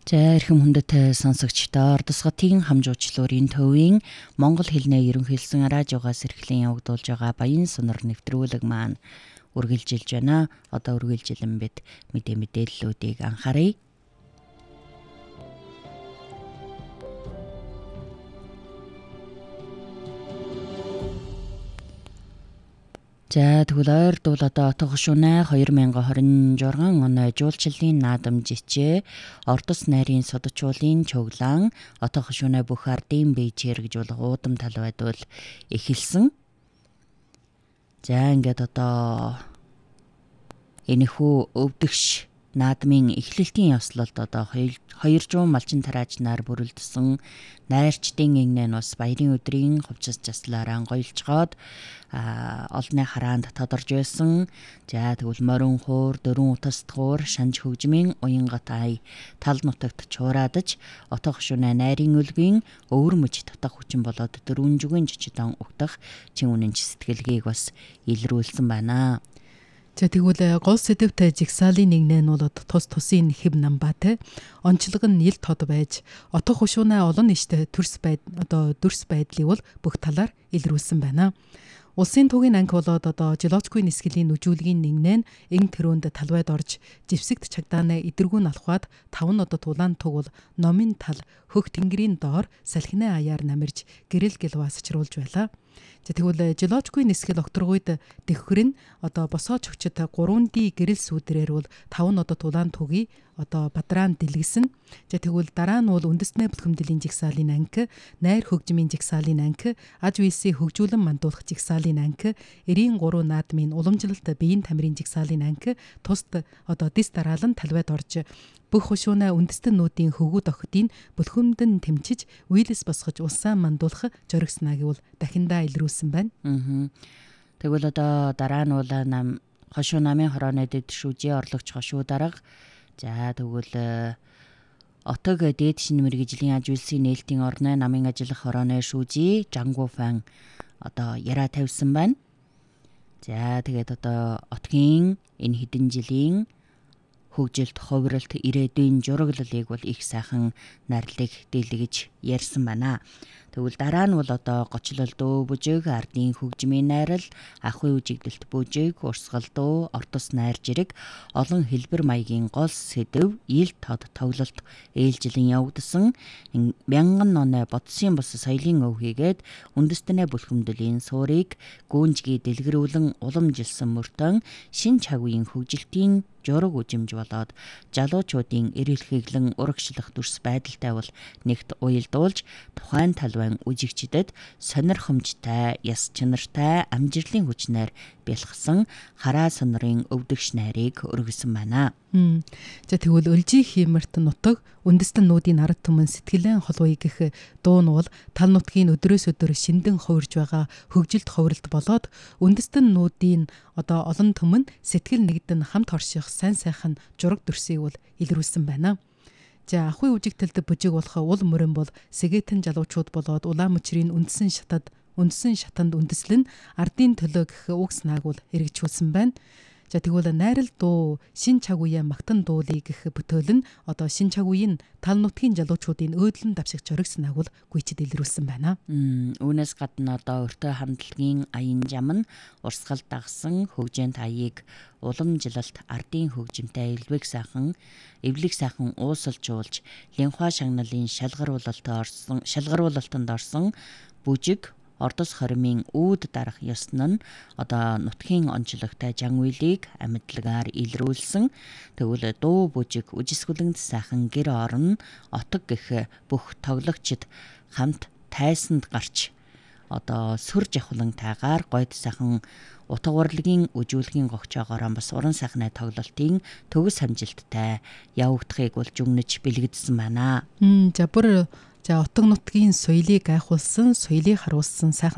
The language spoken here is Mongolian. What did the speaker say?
За эрхэм хүндэт сонсогчдоо ордосготын хамжуучлалын төвийн Монгол хэлний ерөнхийлсэн радиогоос эрхлэн явагдуулж байгаа баян сонор нэвтрүүлэг маань үргэлжилж байна. Одоо үргэлжилэн бид мэдээллүүдийг анхаарая. За тэгвэл ойрдуул одоо отго шунаа 2026 оны жуулчлалын наадам жичээ Ордос найрын судалчуулын чуглаан отго шунаа бүх ардын бийчээр гэж бол уудам тал байдвал эхэлсэн. За ингээд одоо энэхүү өвдөгш наадмын эхлэлтийн явслалд одоо 200 малчин тараачнаар бүрэлдэсэн найрчдын игнэн бас баярын өдрийн хувцас заслаараа гоёлцгоод олонний хараанд тодорж байсан. За тэгвэл морин хуур, дөрвөн утастхуур, шанж хөгжмийн уянгатай тал нутагт чуураадж отго шунаа найрын өлгийн өвөр мөч татах хүчин болоод дөрвөн жүгийн жижигдэн угтах чин үнэнч сэтгэлгээг бас илрүүлсэн байна. За тэгвэл гол сэдвтэй жигсаалын нэгнээ нь бол тус тусын хэв намбатай онцлог нь ил тод байж отго хушуунаа олон нийтэд дүрс байдлыг бол бүх талаар илрүүлсэн байна. Улсын төвийн анги болоод одоо жолоочгүй нисгэлийн нүжүүлгийн нэгнээ нь энг төрөнд талбайд орж живсэгт чагдаанаа идэргүүн алхаад 5 нодод улаан туг бол номын тал хөх тэнгэрийн доор салхины аяар намирж гэрэл гэлваасчруулж байлаа. За тэгвэл жолоочгүй нисгэл окторгойд дэвхэр нь одоо босоо чөгчд 3D гэрэл сүдрээр бол 5 нодод улаан тугийг одоо бадраан дэлгэсэн. За тэгвэл дараа нь бол үндэснээ бүлхэмдлийн жигсаалын анги, найр хөгжмийн жигсаалын анги, аж үйлсийн хөгжүүлэн мандуулах жигсаалын анги, 93 наадмын уламжлалт биеийн тамирын жигсаалын анги тусд одоо дис дараалан талбайд орж бүх хушуунаа үндэстэнүүдийн хөвгүүд охидын бүлхэмдэн тэмчиж үйлэс босгож улсаа мандуулах зоригснаг бол дахиндаа илрүүлсэн байна. Тэгвэл одоо дараа нь бол хошуу намын хорооны дэд шүүжийн орлогч хошуу дарга. За тэгвэл отог дээд шинэ мэргэжлийн аж үйлсийн нээлтийн орны намын ажиллах хорооны шүүжий Жангу Фан одоо яраа тавьсан байна. За тэгээд одоо отгийн энэ хэдэн жилийн хөгжилт, ховролт, ирээдүйн жураглалыг бол их сайхан найрлаг дэлгэж ярьсан байна. Тэгвэл дараа нь бол одоо гочлол дөө бүжиг, ардын хөгжмийн найрал, ахуй үжигдэлт бүжиг, урсгал дөө, ордос найр жирэг олон хэлбэр маягийн гол сэдэв ил тод тоглолт ээлжилэн явагдсан. 1000 оны бодсын бус соёлын өв хийгээд үндэстнээ бүлхэмдлийн суурийг гүнжгий дэлгэрүүлэн уламжилсан мөртөө шин чаг үеийн хөгжилтийн жураг үжимж болоод жалуучуудын эрэлхэглэн урагшлах дүрс байдалтай бол нэгт уялдуулж тухайн талбайн үжигчдэд сонирхомжтой, яс чанартай амжилтын хүчнээр бэлгсэн хараа сонорын өвдөгш найрыг өргөсөн байна. За тэгвэл өлжий хиймэрт нутаг үндэстэнүүдийн ард түмэн сэтгэлэн холбоё гэх дуу нь бол тал нутгийн өдрөөс өдөр шиндэн хувирж байгаа хөгжилт ховролт болоод үндэстэнүүдийн одоо олон түмэн сэтгэл нэгдэн хамт орших сайн сайхан жураг дүрсийг бол илрүүлсэн байна. За ахуй үжигдэлт бүжиг болох уул мөрөн бол сэгэтэн жалуучууд болоод улаан мөчрийн үндсэн шатанд үндэслэн ардын төлөө гэх үг санааг бол хэрэгжүүлсэн байна. За тэгвэл найрал дуу шин чаг үеэ магтан дуулыг гэх бүтээл нь одоо шин чаг үеийн тал нутгийн жалуучуудын өөдлөн давшиг жориг санааг бол гүйчэд илрүүлсэн байна. Үүнээс гадна одоо өртөө хамтлагийн аян жам нь урсгал дагсан хөгжинт аяыг уламжилалт ардын хөгжимтэй эвлэг сайхан уусалжуулж линхуа шагналын шалгаруулалтанд орсон бүжиг Ордос хоримын үүд дарах ёсн нь одоо нутгийн онцлогтой жангуйлыг амьдлагаар илрүүлсэн. Тэгвэл дуу бүжиг үжисгүлэнд сайхан гэр орон отог гэх бүх тоглогчид хамт тайсанд гарч одоо сүр жавхлантайгаар гойд сайхан утга урлагийн үжүүлгийн гогчоогоор бас уран сайхны тоглолтын төгс хамжилттай явагдахыг бол жүгнэж бэлгэдсэн байна. За отог нутгийн соёлыг гайхуулсан, соёлыг харуулсан сайхан